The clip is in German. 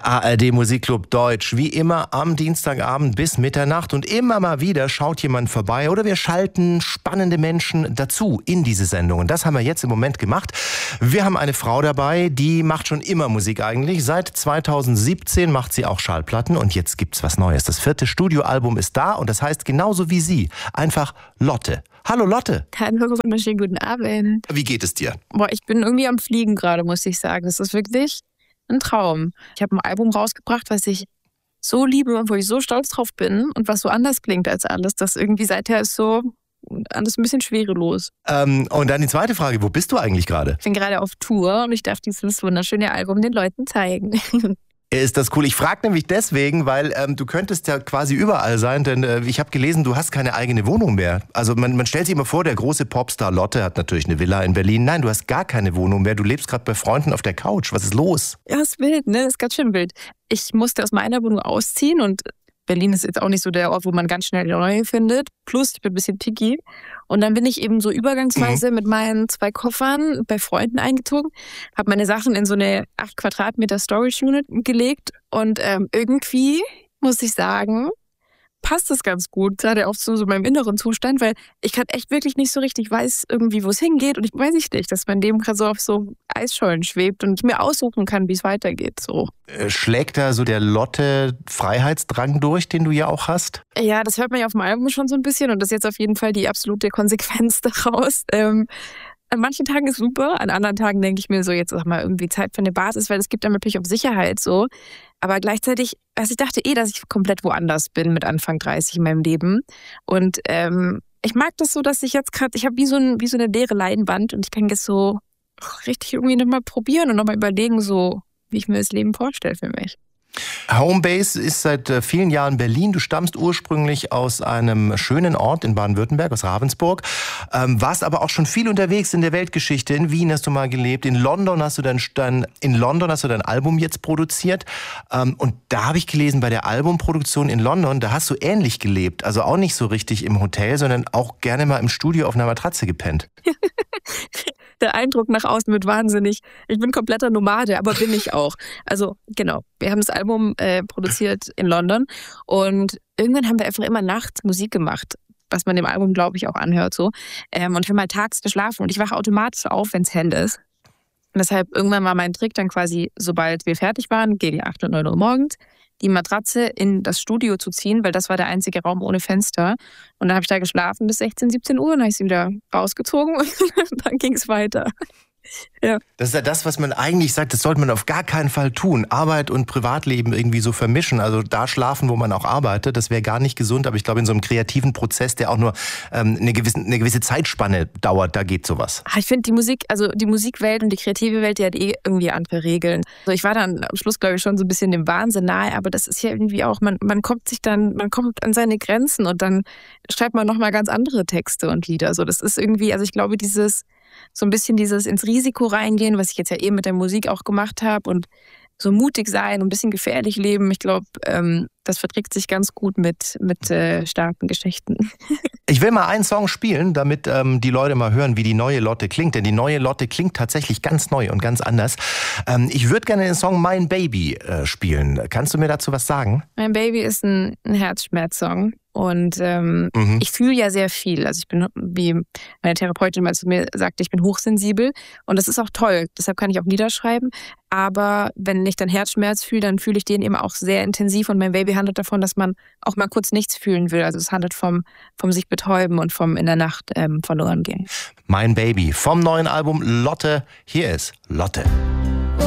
ARD Musikclub Deutsch, wie immer am Dienstagabend bis Mitternacht und immer mal wieder schaut jemand vorbei oder wir schalten spannende Menschen dazu in diese Sendung. Und das haben wir jetzt im Moment gemacht. Wir haben eine Frau dabei, die macht schon immer Musik eigentlich. Seit 2017 macht sie auch Schallplatten und jetzt gibt's was Neues. Das 4. Studioalbum ist da und das heißt genauso wie sie, einfach Lotte. Hallo Lotte. Hallo, wunderschönen guten Abend. Wie geht es dir? Ich bin irgendwie am Fliegen gerade, muss ich sagen. Das ist wirklich ein Traum. Ich habe ein Album rausgebracht, was ich so liebe und wo ich so stolz drauf bin und was so anders klingt als alles. Das irgendwie seither ist so alles ein bisschen schwerelos. Und dann die zweite Frage, wo bist du eigentlich gerade? Ich bin gerade auf Tour und ich darf dieses wunderschöne Album den Leuten zeigen. Ist das cool? Ich frage nämlich deswegen, weil du könntest ja quasi überall sein, denn ich habe gelesen, du hast keine eigene Wohnung mehr. Also man stellt sich immer vor, der große Popstar Lotte hat natürlich eine Villa in Berlin. Nein, du hast gar keine Wohnung mehr. Du lebst gerade bei Freunden auf der Couch. Was ist los? Ja, ist wild, ne? Ist ganz schön wild. Ich musste aus meiner Wohnung ausziehen und Berlin ist jetzt auch nicht so der Ort, wo man ganz schnell eine neue findet. Plus, ich bin ein bisschen picky. Und dann bin ich eben so übergangsweise mit meinen 2 Koffern bei Freunden eingezogen, habe meine Sachen in so eine 8 Quadratmeter Storage Unit gelegt und irgendwie, muss ich sagen, passt das ganz gut, gerade auch zu so meinem inneren Zustand, weil ich gerade echt wirklich nicht so richtig weiß irgendwie, wo es hingeht und ich weiß nicht, dass mein Leben gerade so auf so Eisschollen schwebt und ich mir aussuchen kann, wie es weitergeht. So. Schlägt da so der Lotte-Freiheitsdrang durch, den du ja auch hast? Ja, das hört man ja auf dem Album schon so ein bisschen und das ist jetzt auf jeden Fall die absolute Konsequenz daraus. An manchen Tagen ist super, an anderen Tagen denke ich mir so, jetzt sag mal irgendwie Zeit für eine Basis, weil es gibt dann natürlich auch Sicherheit so. Aber gleichzeitig, also ich dachte dass ich komplett woanders bin mit Anfang 30 in meinem Leben. Und ich mag das so, dass ich jetzt gerade, ich habe wie so eine leere Leinwand und ich kann jetzt so richtig irgendwie nochmal probieren und nochmal überlegen, so wie ich mir das Leben vorstelle für mich. Homebase ist seit vielen Jahren Berlin. Du stammst ursprünglich aus einem schönen Ort in Baden-Württemberg, aus Ravensburg. Warst aber auch schon viel unterwegs in der Weltgeschichte. In Wien hast du mal gelebt. In London hast du dein Album jetzt produziert. Und da habe ich gelesen, bei der Albumproduktion in London, da hast du ähnlich gelebt. Also auch nicht so richtig im Hotel, sondern auch gerne mal im Studio auf einer Matratze gepennt. Der Eindruck nach außen wird wahnsinnig. Ich bin kompletter Nomade, aber bin ich auch. Also genau, wir haben das Album produziert in London und irgendwann haben wir einfach immer nachts Musik gemacht, was man dem Album, glaube ich, auch anhört so. Und wir haben mal tags geschlafen und ich wache automatisch auf, wenn es hell ist. Und deshalb irgendwann war mein Trick dann quasi, sobald wir fertig waren, gegen 8 und 9 Uhr morgens, die Matratze in das Studio zu ziehen, weil das war der einzige Raum ohne Fenster. Und dann habe ich da geschlafen bis 16, 17 Uhr, dann habe ich sie wieder rausgezogen und dann ging es weiter. Ja. Das ist ja das, was man eigentlich sagt, das sollte man auf gar keinen Fall tun. Arbeit und Privatleben irgendwie so vermischen. Also da schlafen, wo man auch arbeitet, das wäre gar nicht gesund. Aber ich glaube, in so einem kreativen Prozess, der auch nur eine gewisse Zeitspanne dauert, da geht sowas. Ich finde die Musikwelt und die kreative Welt, die hat irgendwie andere Regeln. Also ich war dann am Schluss, glaube ich, schon so ein bisschen dem Wahnsinn nahe, aber das ist ja irgendwie auch, man kommt an seine Grenzen und dann schreibt man nochmal ganz andere Texte und Lieder. Also das ist irgendwie, also ich glaube, so ein bisschen dieses ins Risiko reingehen, was ich jetzt ja eben mit der Musik auch gemacht habe und so mutig sein und ein bisschen gefährlich leben. Ich glaube, das verträgt sich ganz gut mit starken Geschichten. Ich will mal einen Song spielen, damit die Leute mal hören, wie die neue Lotte klingt. Denn die neue Lotte klingt tatsächlich ganz neu und ganz anders. Ich würde gerne den Song Mein Baby spielen. Kannst du mir dazu was sagen? Mein Baby ist ein Herzschmerzsong. Und ich fühle ja sehr viel. Also ich bin, wie meine Therapeutin mal zu mir sagte, ich bin hochsensibel. Und das ist auch toll. Deshalb kann ich auch niederschreiben. Aber wenn ich dann Herzschmerz fühle, dann fühle ich den eben auch sehr intensiv. Und mein Baby handelt davon, dass man auch mal kurz nichts fühlen will. Also es handelt vom sich betäuben und vom in der Nacht verloren gehen. Mein Baby vom neuen Album Lotte. Hier ist Lotte.